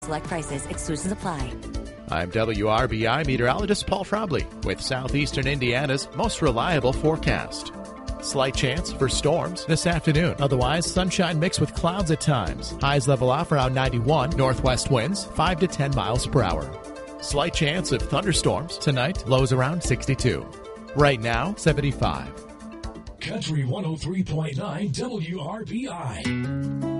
Select prices. Exclusions apply. I'm WRBI meteorologist Paul Frobley with southeastern Indiana's most reliable forecast. Slight chance for storms this afternoon. Otherwise, sunshine mixed with clouds at times. Highs level off around 91. Northwest winds 5 to 10 miles per hour. Slight chance of thunderstorms tonight. Lows around 62. Right now, 75. Country 103.9 WRBI.